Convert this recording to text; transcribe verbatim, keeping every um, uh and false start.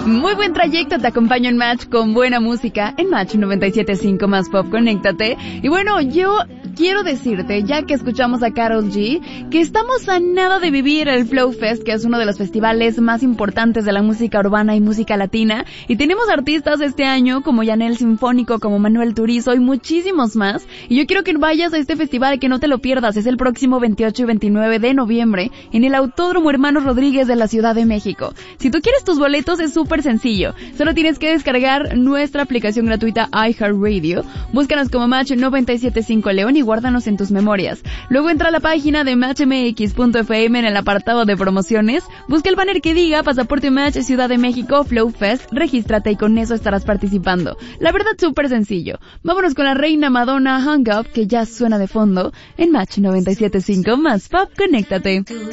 Muy buen trayecto, te acompaño en Match con buena música en Match noventa y siete punto cinco más Pop, conéctate. Y bueno, yo quiero decirte, ya que escuchamos a Karol G, que estamos a nada de vivir el Flow Fest, que es uno de los festivales más importantes de la música urbana y música latina, y tenemos artistas este año como Yanel Sinfónico, como Manuel Turizo y muchísimos más, y yo quiero que vayas a este festival, que no te lo pierdas. Es el próximo veintiocho y veintinueve de noviembre en el Autódromo Hermanos Rodríguez de la Ciudad de México. Si tú quieres tus boletos es súper sencillo, solo tienes que descargar nuestra aplicación gratuita iHeartRadio, búscanos como Match noventa y siete punto cinco León y guárdanos en tus memorias. Luego entra a la página de match m x punto f m en el apartado de promociones, busca el banner que diga Pasaporte Match Ciudad de México Flow Fest, regístrate y con eso estarás participando. La verdad, súper sencillo. Vámonos con la reina Madonna, Hung Up, que ya suena de fondo en Match noventa y siete punto cinco más Pop, conéctate.